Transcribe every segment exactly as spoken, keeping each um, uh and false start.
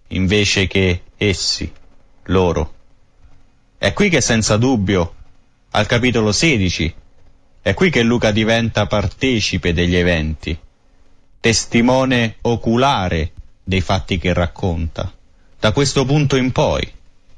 invece che essi, loro. È qui che senza dubbio, al capitolo sedici, è qui che Luca diventa partecipe degli eventi, testimone oculare dei fatti che racconta, da questo punto in poi.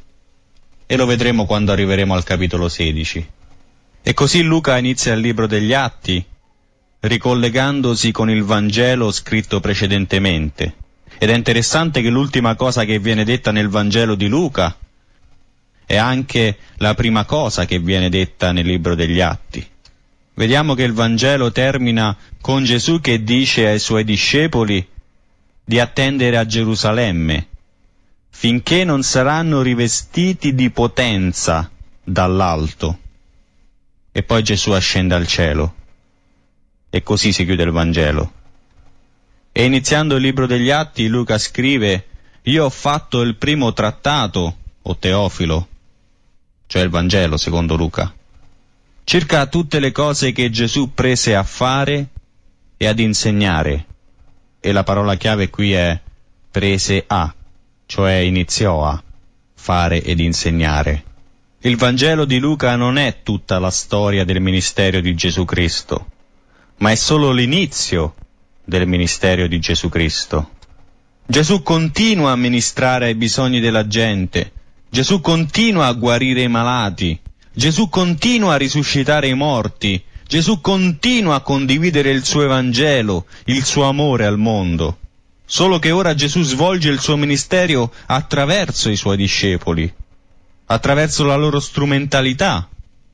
E lo vedremo quando arriveremo al capitolo sedici. E così Luca inizia il libro degli Atti, ricollegandosi con il Vangelo scritto precedentemente. Ed è interessante che l'ultima cosa che viene detta nel Vangelo di Luca è anche la prima cosa che viene detta nel libro degli Atti. Vediamo che il Vangelo termina con Gesù che dice ai suoi discepoli di attendere a Gerusalemme finché non saranno rivestiti di potenza dall'alto. E poi Gesù ascende al cielo. E così si chiude il Vangelo. E iniziando il libro degli Atti, Luca scrive: io ho fatto il primo trattato, o Teofilo, cioè il Vangelo secondo Luca, circa tutte le cose che Gesù prese a fare e ad insegnare. E la parola chiave qui è prese a, cioè iniziò a fare ed insegnare. Il Vangelo di Luca non è tutta la storia del ministero di Gesù Cristo, ma è solo l'inizio del ministero di Gesù Cristo. Gesù continua a ministrare ai bisogni della gente, Gesù continua a guarire i malati, Gesù continua a risuscitare i morti, Gesù continua a condividere il suo Evangelo, il suo amore al mondo. Solo che ora Gesù svolge il suo ministero attraverso i suoi discepoli, attraverso la loro strumentalità,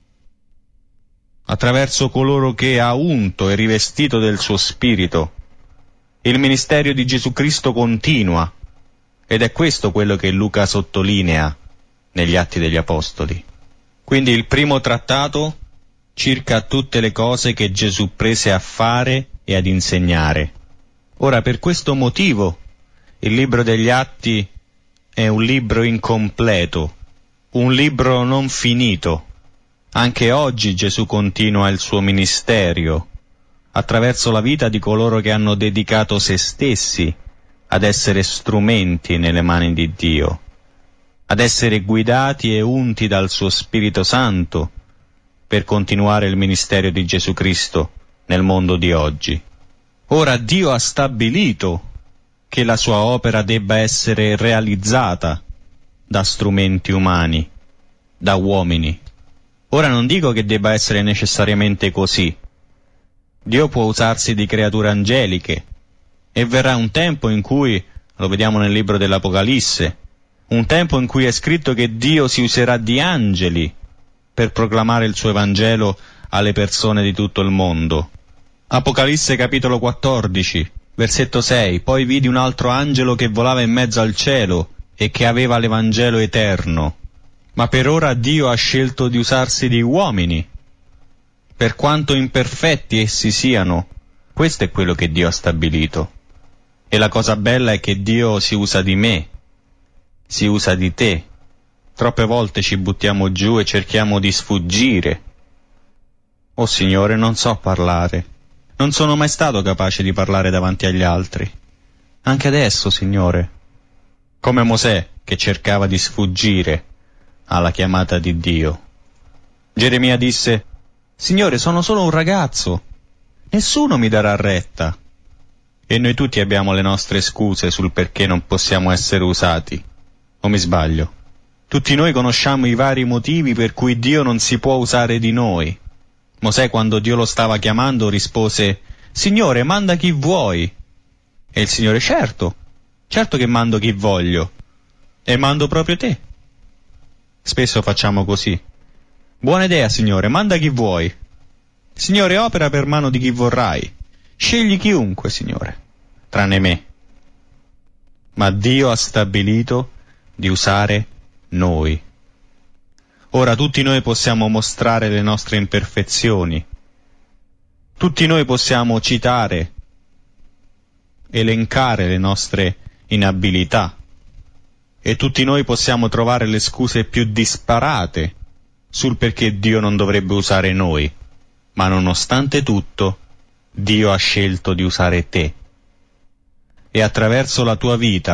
attraverso coloro che ha unto e rivestito del suo spirito. Il ministero di Gesù Cristo continua, ed è questo quello che Luca sottolinea negli Atti degli Apostoli. Quindi il primo trattato circa tutte le cose che Gesù prese a fare e ad insegnare. Ora, per questo motivo, il libro degli Atti è un libro incompleto, un libro non finito. Anche oggi Gesù continua il suo ministero attraverso la vita di coloro che hanno dedicato se stessi ad essere strumenti nelle mani di Dio, ad essere guidati e unti dal suo Spirito Santo per continuare il ministero di Gesù Cristo nel mondo di oggi. Ora Dio ha stabilito che la sua opera debba essere realizzata da strumenti umani, da uomini. Ora non dico che debba essere necessariamente così. Dio può usarsi di creature angeliche, e verrà un tempo in cui, lo vediamo nel libro dell'Apocalisse, un tempo in cui è scritto che Dio si userà di angeli per proclamare il suo Evangelo alle persone di tutto il mondo. Apocalisse capitolo quattordici, versetto sei: poi vidi un altro angelo che volava in mezzo al cielo e che aveva l'Evangelo eterno. Ma per ora Dio ha scelto di usarsi di uomini, per quanto imperfetti essi siano. Questo è quello che Dio ha stabilito. E la cosa bella è che Dio si usa di me, si usa di te. Troppe volte ci buttiamo giù e cerchiamo di sfuggire. Oh Signore, non so parlare. Non sono mai stato capace di parlare davanti agli altri. Anche adesso, Signore. Come Mosè, che cercava di sfuggire alla chiamata di Dio. Geremia disse: Signore, sono solo un ragazzo, nessuno mi darà retta. E noi tutti abbiamo le nostre scuse sul perché non possiamo essere usati. O mi sbaglio? Tutti noi conosciamo i vari motivi per cui Dio non si può usare di noi. Mosè, quando Dio lo stava chiamando, rispose: Signore, manda chi vuoi. E il Signore: certo, certo che mando chi voglio, e mando proprio te. Spesso facciamo così. Buona idea, Signore, manda chi vuoi. Signore, opera per mano di chi vorrai. Scegli chiunque, Signore, tranne me. Ma Dio ha stabilito di usare noi. Ora tutti noi possiamo mostrare le nostre imperfezioni. Tutti noi possiamo citare, elencare le nostre inabilità. E tutti noi possiamo trovare le scuse più disparate sul perché Dio non dovrebbe usare noi. Ma nonostante tutto, Dio ha scelto di usare te. E attraverso la tua vita